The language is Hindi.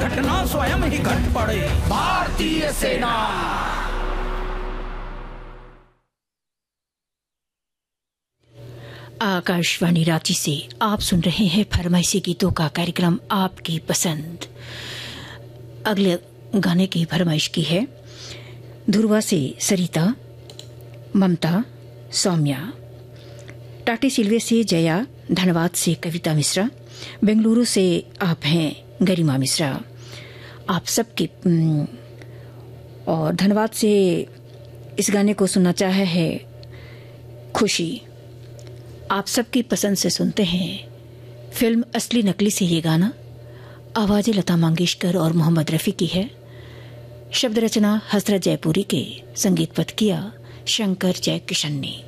घटना स्वयं ही घट पड़े। भारतीय सेना। आकाशवाणी रांची से आप सुन रहे हैं फरमाइशी गीतों का कार्यक्रम आपकी पसंद। अगले गाने की फरमाइश की है ध्रुवा से सरिता, ममता, सौम्या, टाटी सिलवे से जया, धनबाद से कविता मिश्रा, बेंगलुरु से आप हैं गरिमा मिश्रा। आप सबके और धनबाद से इस गाने को सुनना चाहे है खुशी। आप सबकी पसंद से सुनते हैं फिल्म असली नकली से ये गाना। आवाज़ें लता मंगेशकर और मोहम्मद रफ़ी की है। शब्द रचना हसरत जयपुरी के, संगीतबद्ध किया शंकर जयकिशन ने।